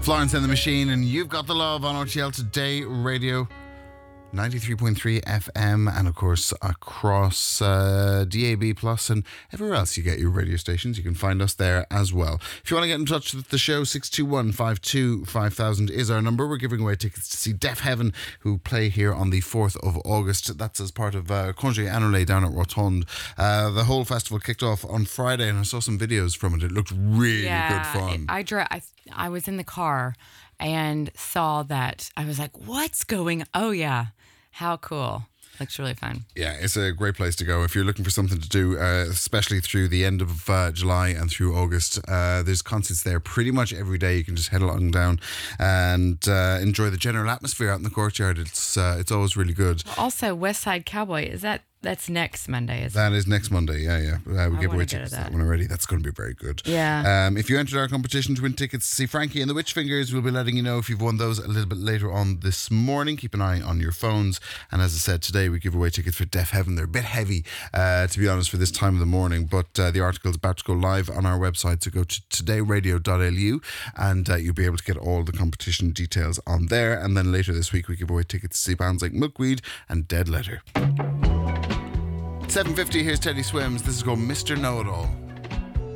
Florence and the Machine, and You've Got the Love on RTL Today Radio. 93.3 FM, and of course across DAB Plus and everywhere else you get your radio stations. You can find us there as well. If you want to get in touch with the show, 621-52-5000 is our number. We're giving away tickets to see Deaf Heaven, who play here on the 4th of August. That's as part of Congé Annulé down at Rotonde. The whole festival kicked off on Friday, and I saw some videos from it. It looked really good fun. I was in the car and saw that. I was like, what's going? Oh yeah, how cool. Looks really fun. Yeah, it's a great place to go if you're looking for something to do, especially through the end of July and through August. There's concerts there pretty much every day. You can just head along down and enjoy the general atmosphere out in the courtyard. It's always really good. Also, West Side Cowboy, that's next Monday, isn't it? That is next Monday, yeah. We give away tickets to that one already. That's going to be very good. Yeah. If you entered our competition to win tickets to see Frankie and the Witch Fingers, we'll be letting you know if you've won those a little bit later on this morning. Keep an eye on your phones. And as I said, today we give away tickets for Deaf Heaven. They're a bit heavy, to be honest, for this time of the morning, but the article is about to go live on our website, so go to todayradio.lu and you'll be able to get all the competition details on there. And then later this week we give away tickets to see bands like Milkweed and Dead Letter. 7:50, here's Teddy Swims. This is called Mr. Know-It-All.